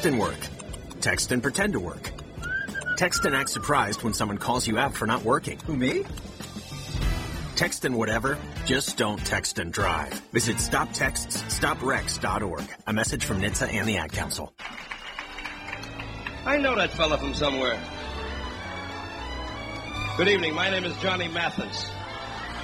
Text and work. Text and pretend to work. Text and act surprised when someone calls you out for not working. Who, me? Text and whatever, just don't text and drive. Visit StopTextsStopWrecks.org. A message from NHTSA and the Ad Council. I know that fella from somewhere. Good evening. My name is Johnny Mathis.